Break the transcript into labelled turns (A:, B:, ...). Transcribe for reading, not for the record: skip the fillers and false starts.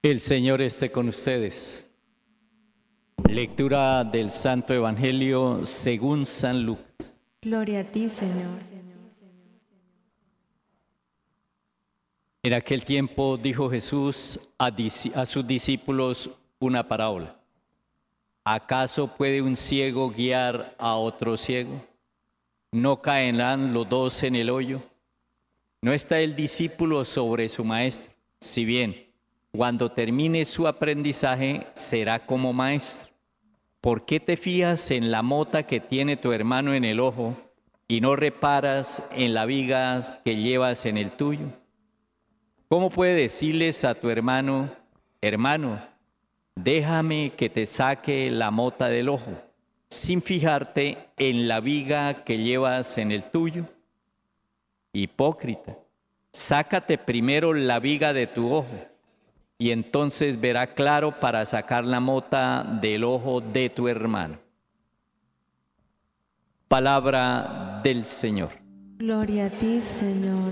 A: El Señor esté con ustedes. Lectura del Santo Evangelio según San Lucas.
B: Gloria a ti, Señor.
A: En aquel tiempo dijo Jesús a sus discípulos una parábola. ¿Acaso puede un ciego guiar a otro ciego? ¿No caerán los dos en el hoyo? ¿No está el discípulo sobre su maestro? Si bien, cuando termine su aprendizaje, será como maestro. ¿Por qué te fías en la mota que tiene tu hermano en el ojo y no reparas en la viga que llevas en el tuyo? ¿Cómo puedes decirles a tu hermano, hermano, déjame que te saque la mota del ojo, sin fijarte en la viga que llevas en el tuyo? Hipócrita, sácate primero la viga de tu ojo, y entonces verá claro para sacar la mota del ojo de tu hermano. Palabra del Señor.
B: Gloria a ti, Señor.